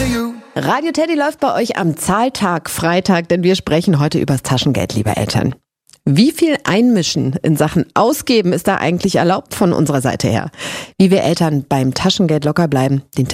you. Radio Teddy läuft bei euch am Zahltag Freitag, denn wir sprechen heute übers Taschengeld, liebe Eltern. Wie viel Einmischen in Sachen Ausgeben ist da eigentlich erlaubt von unserer Seite her? Wie wir Eltern beim Taschengeld locker bleiben, den